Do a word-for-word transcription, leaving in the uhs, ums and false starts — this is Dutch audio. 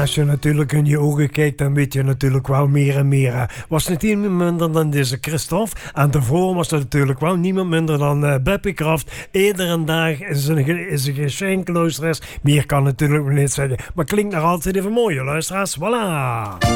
als je natuurlijk in je ogen kijkt, dan weet je natuurlijk wel meer en meer. Hè. Was het niemand minder dan deze Christophe. En daarvoor was het natuurlijk wel niemand minder dan uh, Beppie Kraft. Iedere dag is een, is een geschenk, luisteraars. Meer kan natuurlijk niet zeggen. Maar klinkt nog altijd even mooi, luisteraars. Voilà.